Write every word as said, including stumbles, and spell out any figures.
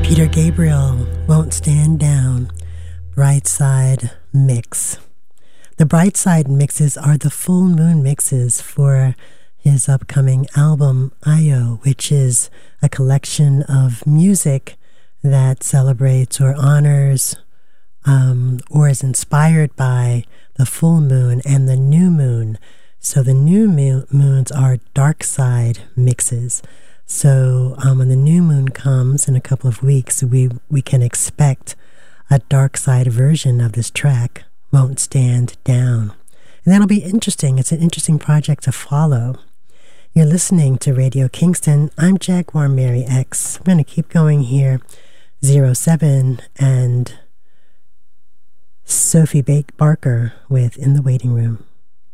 Peter Gabriel, Won't Stand Down, Brightside Mix. The Brightside mixes are the full moon mixes for his upcoming album, Io, which is a collection of music that celebrates or honors um, or is inspired by the full moon and the new moon. So the new mo- moons are dark side mixes. So um, when the new moon comes in a couple of weeks, we, we can expect a dark side version of this track, Won't Stand Down. And that'll be interesting. It's an interesting project to follow. You're listening to Radio Kingston. I'm Jaguar Mary X. We're going to keep going here. Zero Seven and Sophie Bake Barker with In the Waiting Room.